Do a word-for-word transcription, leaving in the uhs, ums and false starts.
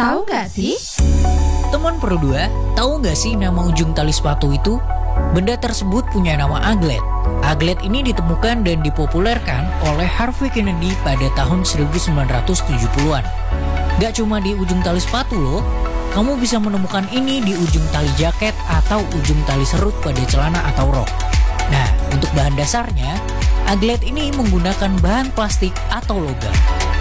Tahu nggak sih? Teman Pro dua, tahu nggak sih nama ujung tali sepatu itu? Benda tersebut punya nama aglet. Aglet ini ditemukan dan dipopulerkan oleh Harvey Kennedy pada tahun seribu sembilan ratus tujuh puluhan. Gak cuma di ujung tali sepatu loh, kamu bisa menemukan ini di ujung tali jaket atau ujung tali serut pada celana atau rok. Nah, untuk bahan dasarnya, aglet ini menggunakan bahan plastik atau logam.